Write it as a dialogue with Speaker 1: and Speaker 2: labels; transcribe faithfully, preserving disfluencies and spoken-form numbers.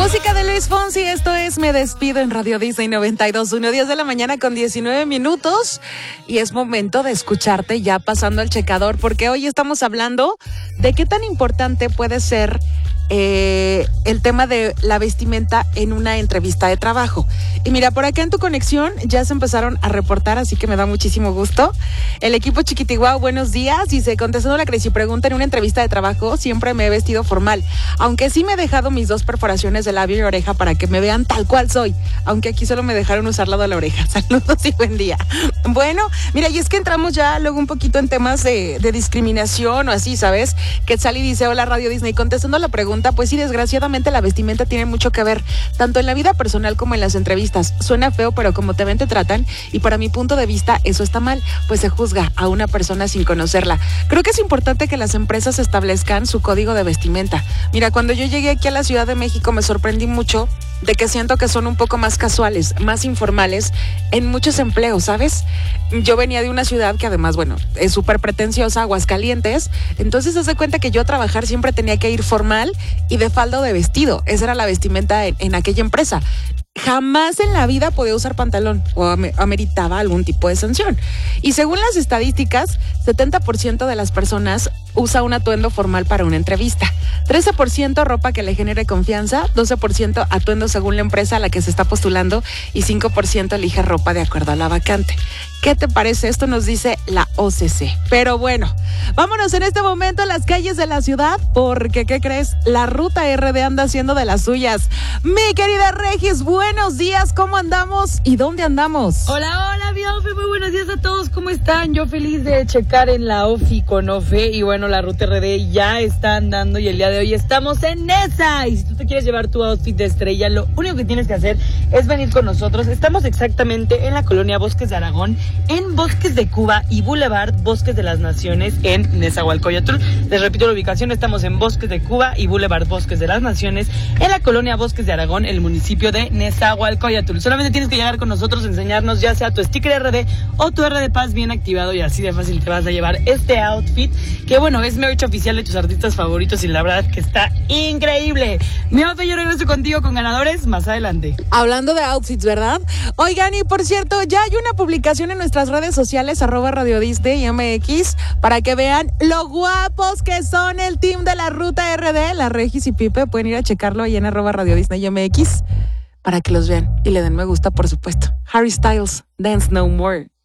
Speaker 1: Música de Luis Fonsi, esto es Me Despido en Radio Disney noventa y dos punto uno, diez de la mañana con diecinueve minutos. Y es momento de escucharte ya pasando el checador, porque hoy estamos hablando de qué tan importante puede ser eh, el tema de la vestimenta en una entrevista de trabajo. Y mira, por acá en tu conexión ya se empezaron a reportar, así que me da muchísimo gusto. El equipo Chiquitiguao, buenos días. Dice, contestando la Crazy pregunta, en una entrevista de trabajo siempre me he vestido formal, aunque sí me he dejado mis dos perforaciones de labio y oreja para que me vean tal cual soy, aunque aquí solo me dejaron usar lado de la oreja. Saludos y buen día. Bueno, mira, y es que entramos ya luego un poquito en temas de, de discriminación o así, ¿sabes? Quetzali dice, hola Radio Disney, contestando la pregunta, pues sí, desgraciadamente la vestimenta tiene mucho que ver, tanto en la vida personal como en las entrevistas. Suena feo, pero como te ven te tratan, y para mi punto de vista eso está mal, pues se juzga a una persona sin conocerla. Creo que es importante que las empresas establezcan su código de vestimenta. Mira, cuando yo llegué aquí a la Ciudad de México me sorprendí mucho de que siento que son un poco más casuales, más informales en muchos empleos, ¿sabes? Yo venía de una ciudad que además, bueno, es súper pretenciosa, Aguascalientes, entonces se hace cuenta que yo a trabajar siempre tenía que ir formal y de falda o de vestido. Esa era la vestimenta en, en aquella empresa. Jamás en la vida podía usar pantalón o ameritaba algún tipo de sanción. Y según las estadísticas, setenta por ciento de las personas usa un atuendo formal para una entrevista, trece por ciento ropa que le genere confianza, doce por ciento atuendo según la empresa a la que se está postulando y cinco por ciento elige ropa de acuerdo a la vacante. ¿Qué te parece? Esto nos dice la O C C. Pero bueno, vámonos en este momento a las calles de la ciudad, porque ¿qué crees? La ruta R D anda haciendo de las suyas. Mi querida Regis, buenos días, ¿cómo andamos y dónde andamos?
Speaker 2: Hola, hola, mi Ofe, muy buenos días a todos, ¿cómo están? Yo feliz de checar en la Ofi con Ofe, y bueno, la ruta R D ya está andando y el día de hoy estamos en esa. Y si tú te quieres llevar tu outfit de estrella, lo único que tienes que hacer es venir con nosotros. Estamos exactamente en la colonia Bosques de Aragón, en Bosques de Cuba y Boulevard Bosques de las Naciones en Nezahualcóyotl. Les repito la ubicación, estamos en Bosques de Cuba y Boulevard Bosques de las Naciones en la colonia Bosques de Aragón, el municipio de Nezahualcóyotl. Solamente tienes que llegar con nosotros, enseñarnos ya sea tu sticker R D o tu R D Pass bien activado, y así de fácil te vas a llevar este outfit que bueno, es merch oficial de tus artistas favoritos y la verdad que está increíble. Mi Ofe, yo regreso contigo con ganadores más adelante.
Speaker 1: Hablando de outfits, ¿verdad? Oigan, y por cierto, ya hay una publicación en nuestras redes sociales, arroba Radio Disney M X, para que vean lo guapos que son el team de la Ruta R D, la Regis y Pipe. Pueden ir a checarlo ahí en arroba Radio Disney M X para que los vean y le den me gusta, por supuesto. Harry Styles, Dance No More.